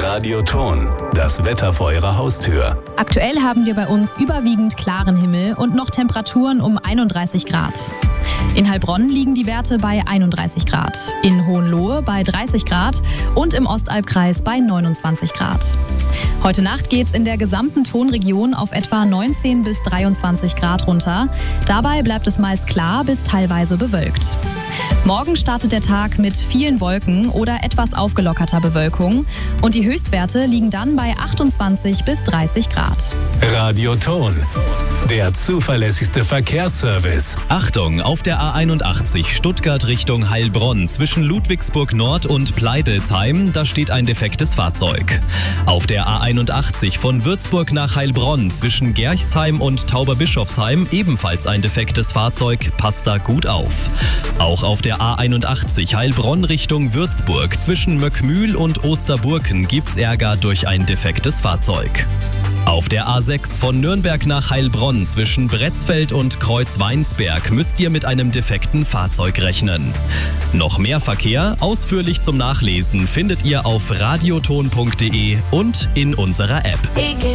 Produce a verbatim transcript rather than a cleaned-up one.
Radioton, das Wetter vor Ihrer Haustür. Aktuell haben wir bei uns überwiegend klaren Himmel und noch Temperaturen um einunddreißig Grad. In Heilbronn liegen die Werte bei einunddreißig Grad, in Hohenlohe bei dreißig Grad und im Ostalbkreis bei neunundzwanzig Grad. Heute Nacht geht's in der gesamten Tonregion auf etwa neunzehn bis dreiundzwanzig Grad runter. Dabei bleibt es meist klar bis teilweise bewölkt. Morgen startet der Tag mit vielen Wolken oder etwas aufgelockerter Bewölkung und die Höchstwerte liegen dann bei achtundzwanzig bis dreißig Grad. Radioton, der zuverlässigste Verkehrsservice. Achtung, auf der A einundachtzig Stuttgart Richtung Heilbronn zwischen Ludwigsburg Nord und Pleidelsheim, da steht ein defektes Fahrzeug. Auf der A einundachtzig von Würzburg nach Heilbronn zwischen Gerchsheim und Tauberbischofsheim ebenfalls ein defektes Fahrzeug, passt da gut auf. Auch auf der A einundachtzig Heilbronn Richtung Würzburg zwischen Möckmühl und Osterburken gibt's Ärger durch ein defektes Fahrzeug. Auf der A sechs von Nürnberg nach Heilbronn zwischen Bretzfeld und Kreuzweinsberg müsst ihr mit einem defekten Fahrzeug rechnen. Noch mehr Verkehr, ausführlich zum Nachlesen, findet ihr auf radioton punkt de und in unserer App.